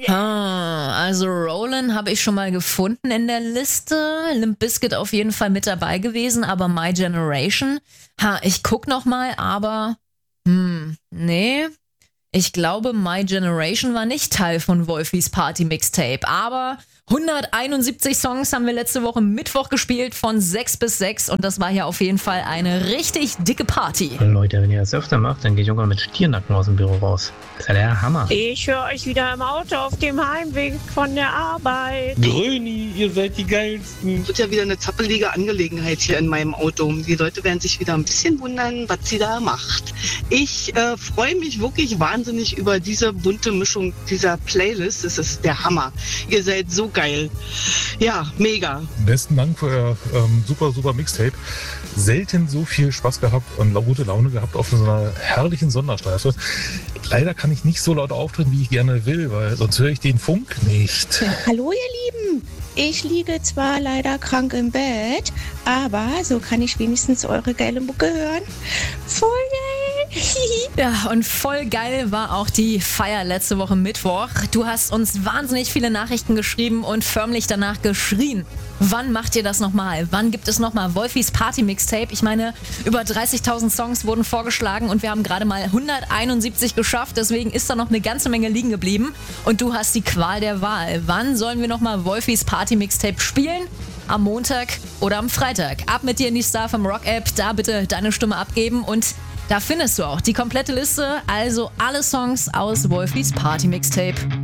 Also Rollin' habe ich schon mal gefunden in der Liste. Limp Bizkit auf jeden Fall mit dabei gewesen, aber My Generation, ich guck noch mal, aber nee. Ich glaube, My Generation war nicht Teil von Wolfis Party Mixtape, aber 171 Songs haben wir letzte Woche Mittwoch gespielt, von 6 bis 6, und das war ja auf jeden Fall eine richtig dicke Party. Leute, wenn ihr das öfter macht, dann gehe ich irgendwann mit Stiernacken aus dem Büro raus. Das ist ja der Hammer. Ich höre euch wieder im Auto auf dem Heimweg von der Arbeit. Gröni, ihr seid die Geilsten. Wird ja wieder eine zappelige Angelegenheit hier in meinem Auto. Die Leute werden sich wieder ein bisschen wundern, was sie da macht. Ich freue mich wirklich wahnsinnig über diese bunte Mischung dieser Playlist. Das ist der Hammer. Ihr seid so geil. Ja, mega. Besten Dank für euer super Mixtape. Selten so viel Spaß gehabt und gute Laune gehabt auf so einer herrlichen Sonderstreife. Leider kann ich nicht so laut auftreten, wie ich gerne will, weil sonst höre ich den Funk nicht. Hallo ihr Lieben, ich liege zwar leider krank im Bett, aber so kann ich wenigstens eure geile Mucke hören. Voll geil! Ja, und voll geil war auch die Feier letzte Woche Mittwoch. Du hast uns wahnsinnig viele Nachrichten geschrieben und förmlich danach geschrien. Wann macht ihr das nochmal? Wann gibt es nochmal Wolfis Party Mixtape? Ich meine, über 30.000 Songs wurden vorgeschlagen und wir haben gerade mal 171 geschafft. Deswegen ist da noch eine ganze Menge liegen geblieben. Und du hast die Qual der Wahl. Wann sollen wir nochmal Wolfis Party Mixtape spielen? Am Montag oder am Freitag? Ab mit dir in die Star vom Rock App. Da bitte deine Stimme abgeben und da findest du auch die komplette Liste. Also alle Songs aus Wolfis Party Mixtape.